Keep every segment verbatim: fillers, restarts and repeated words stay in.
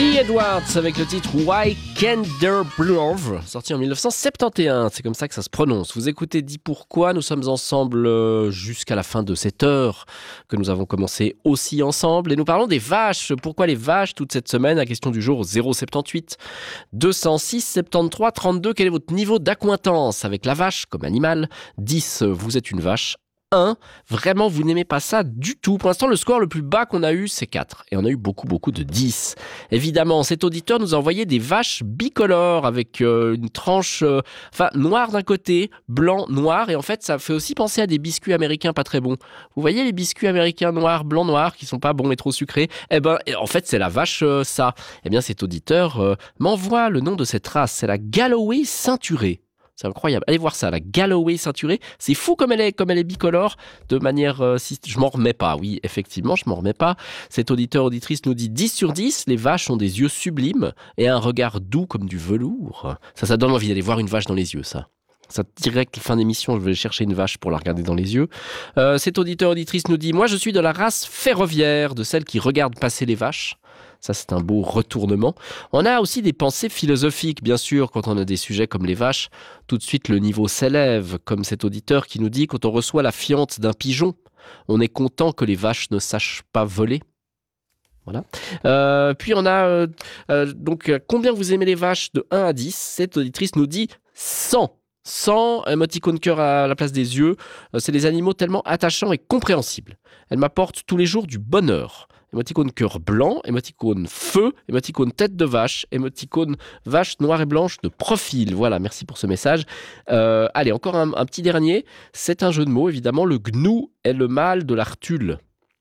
Eddie Edwards avec le titre Why Can't There Be Love, sorti en dix-neuf cent soixante et onze, c'est comme ça que ça se prononce. Vous écoutez Dis Pourquoi, nous sommes ensemble jusqu'à la fin de cette heure que nous avons commencé aussi ensemble et nous parlons des vaches. Pourquoi les vaches toute cette semaine? La question du jour au zéro soixante-dix-huit deux cent six soixante-treize trente-deux. Quel est votre niveau d'accointance avec la vache comme animal? Dix, vous êtes une vache. un, vraiment vous n'aimez pas ça du tout. Pour l'instant, le score le plus bas qu'on a eu, c'est quatre. Et on a eu beaucoup, beaucoup de dix. Évidemment, cet auditeur nous a envoyé des vaches bicolores avec euh, une tranche euh, enfin, noire d'un côté, blanc, noir. Et en fait, ça fait aussi penser à des biscuits américains pas très bons. Vous voyez les biscuits américains noirs, blanc, noir, qui sont pas bons et trop sucrés? Eh ben, en fait, c'est la vache euh, ça. Eh bien, cet auditeur euh, m'envoie le nom de cette race. C'est la Galloway ceinturée. C'est incroyable. Allez voir ça, la Galloway ceinturée. C'est fou comme elle est, comme elle est bicolore. De manière, euh, si, je m'en remets pas. Oui, effectivement, je m'en remets pas. Cet auditeur auditrice nous dit dix sur dix. Les vaches ont des yeux sublimes et un regard doux comme du velours. Ça, ça donne envie d'aller voir une vache dans les yeux, ça. Ça direct fin d'émission, je vais chercher une vache pour la regarder dans les yeux. Euh, cet auditeur auditrice nous dit moi, je suis de la race ferroviaire, de celle qui regarde passer les vaches. Ça, c'est un beau retournement. On a aussi des pensées philosophiques, bien sûr, quand on a des sujets comme les vaches. Tout de suite, le niveau s'élève, comme cet auditeur qui nous dit quand on reçoit la fiente d'un pigeon, on est content que les vaches ne sachent pas voler. Voilà. Euh, puis on a euh, euh, donc combien vous aimez les vaches de un à dix. Cette auditrice nous dit cent. cent, émoticône cœur à la place des yeux. Euh, c'est des animaux tellement attachants et compréhensibles. Elles m'apportent tous les jours du bonheur. Émoticône cœur blanc, émoticône feu, émoticône tête de vache, émoticône vache noire et blanche de profil. Voilà, merci pour ce message. Euh, allez, encore un, un petit dernier. C'est un jeu de mots, évidemment. Le gnou est le mâle de l'artule.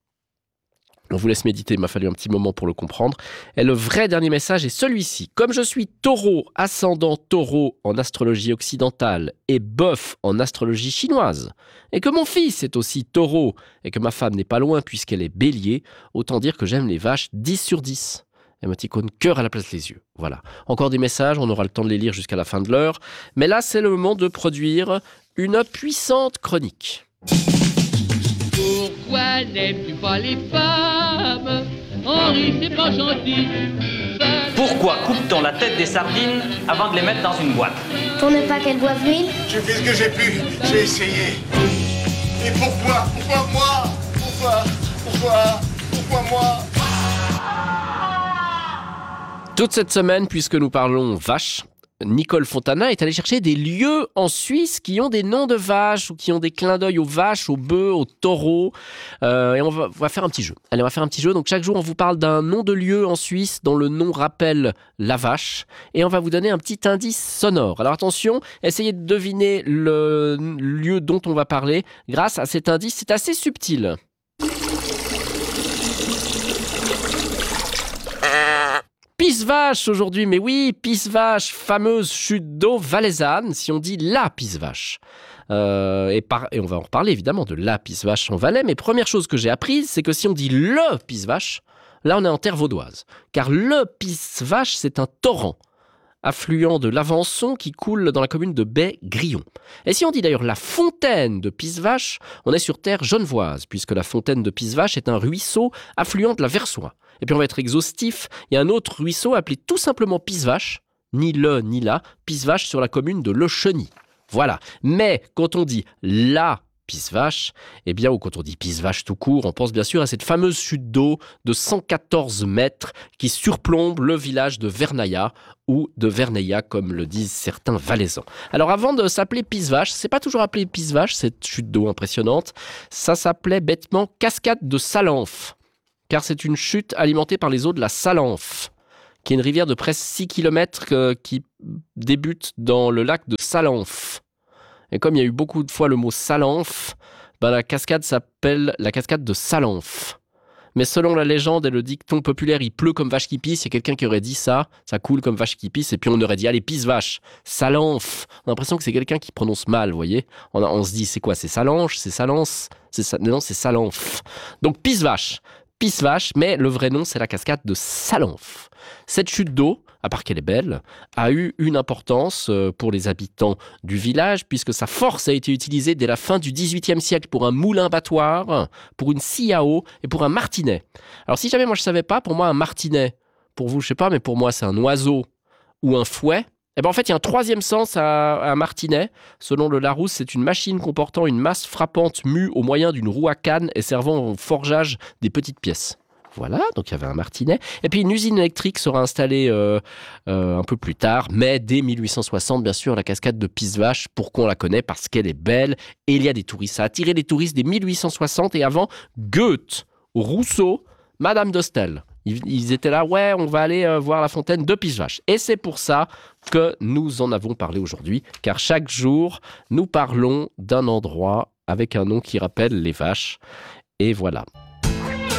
On vous laisse méditer, il m'a fallu un petit moment pour le comprendre. Et le vrai dernier message est celui-ci. Comme je suis taureau, ascendant taureau en astrologie occidentale et bœuf en astrologie chinoise, et que mon fils est aussi taureau, et que ma femme n'est pas loin puisqu'elle est bélier, autant dire que j'aime les vaches dix sur dix. Émoticône cœur à la place des yeux. Voilà. Encore des messages, on aura le temps de les lire jusqu'à la fin de l'heure. Mais là, c'est le moment de produire une puissante chronique. Pourquoi n'aimes-tu pas les femmes? Henri, c'est pas gentil. Pourquoi coupe-t-on la tête des sardines avant de les mettre dans une boîte? Pour ne pas qu'elles boivent l'huile. J'ai fait ce que j'ai pu, j'ai essayé. Et pourquoi? Pourquoi moi? Pourquoi? Pourquoi? Pourquoi moi? Toute cette semaine, puisque nous parlons vaches, Nicole Fontana est allée chercher des lieux en Suisse qui ont des noms de vaches ou qui ont des clins d'œil aux vaches, aux bœufs, aux taureaux. Euh, et on va, on va faire un petit jeu. Allez, on va faire un petit jeu. Donc chaque jour, on vous parle d'un nom de lieu en Suisse dont le nom rappelle la vache. Et on va vous donner un petit indice sonore. Alors attention, essayez de deviner le lieu dont on va parler grâce à cet indice. C'est assez subtil. Pisse-Vache aujourd'hui, mais oui, Pisse-Vache, fameuse chute d'eau valaisanne, si on dit la Pisse-Vache. Euh, et, par, et on va en reparler évidemment de la Pisse-Vache en Valais, mais première chose que j'ai apprise, c'est que si on dit le Pisse-Vache, là on est en terre vaudoise. Car le Pisse-Vache, c'est un torrent, affluent de l'Avançon qui coule dans la commune de Baie-Grillon. Et si on dit d'ailleurs la fontaine de Pisse-Vache, on est sur terre genevoise, puisque la fontaine de Pisse-Vache est un ruisseau affluent de la Versoix. Et puis on va être exhaustif, il y a un autre ruisseau appelé tout simplement Pisse-Vache, ni le ni la, Pisse-Vache sur la commune de Le Cheny. Voilà. Mais quand on dit la Pisse-Vache, eh bien, ou quand on dit Pisse-Vache tout court, on pense bien sûr à cette fameuse chute d'eau de cent quatorze mètres qui surplombe le village de Vernaya, ou de Verneilla, comme le disent certains Valaisans. Alors avant de s'appeler Pisse-Vache, c'est pas toujours appelé Pisse-Vache, cette chute d'eau impressionnante, ça s'appelait bêtement Cascade de Salanfe, car c'est une chute alimentée par les eaux de la Salanfe, qui est une rivière de presque six kilomètres euh, qui débute dans le lac de Salanfe. Et comme il y a eu beaucoup de fois le mot Salanfe, ben la cascade s'appelle la cascade de Salanfe. Mais selon la légende et le dicton populaire, il pleut comme vache qui pisse, il y a quelqu'un qui aurait dit ça, ça coule comme vache qui pisse, et puis on aurait dit, allez, pisse-vache, Salanfe. On a l'impression que c'est quelqu'un qui prononce mal, vous voyez. On, a, on se dit, c'est quoi, c'est Salange, c'est Salance, c'est sa... Non, c'est Salanfe. Donc pisse-vache. Pisse-Vache, mais le vrai nom, c'est la cascade de Salanfe. Cette chute d'eau, à part qu'elle est belle, a eu une importance pour les habitants du village, puisque sa force a été utilisée dès la fin du dix-huitième siècle pour un moulin-battoir, pour une scie à eau et pour un martinet. Alors si jamais moi je ne savais pas, pour moi un martinet, pour vous, je sais pas, mais pour moi, c'est un oiseau ou un fouet. Et ben en fait, il y a un troisième sens à, à un martinet. Selon le Larousse, c'est une machine comportant une masse frappante mue au moyen d'une roue à canne et servant au forgeage des petites pièces. Voilà, donc il y avait un martinet. Et puis une usine électrique sera installée euh, euh, un peu plus tard, mais dès mille huit cent soixante, bien sûr, la cascade de Pissevache. Pourquoi on la connaît? Parce qu'elle est belle et il y a des touristes. Ça a attiré les touristes dès mille huit cent soixante et avant, Goethe, Rousseau, Madame de Staël. Ils, ils étaient là, ouais, on va aller euh, voir la fontaine de Pissevache. Et c'est pour ça que nous en avons parlé aujourd'hui, car chaque jour, nous parlons d'un endroit avec un nom qui rappelle les vaches. Et voilà.